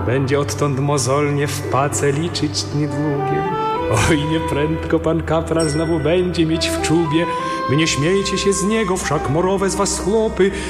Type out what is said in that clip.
będzie odtąd mozolnie w pace liczyć niedługie. Oj, nieprędko pan kapral znowu będzie mieć w czubie. Wy nie śmiejcie się z niego, wszak morowe z was chłopy.